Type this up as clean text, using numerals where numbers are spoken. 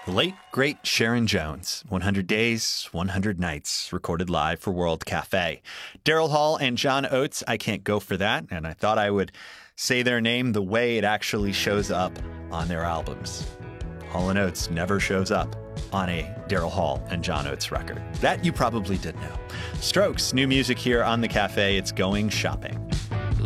The late, great Sharon Jones, 100 Days, 100 Nights, recorded live for World Cafe. Daryl Hall and John Oates, I Can't Go For That, and I thought I would say their name the way it actually shows up on their albums. Hall & Oates never shows up on a Daryl Hall and John Oates record. That you probably did know. Strokes, new music here on The Cafe. It's Going Shopping.